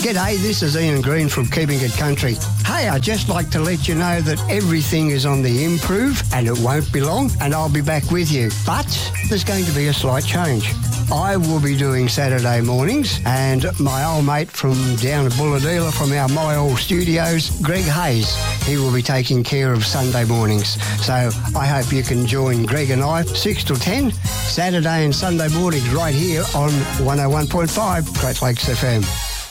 G'day, this is Ian Green from Keeping It Country. Hey, I'd just like to let you know that everything is on the improve and it won't be long and I'll be back with you. But there's going to be a slight change. I will be doing Saturday mornings and my old mate from down at Bulladila from our My All Studios, Greg Hayes, he will be taking care of Sunday mornings. So I hope you can join Greg and I 6 till 10, Saturday and Sunday mornings right here on 101.5 Great Lakes FM.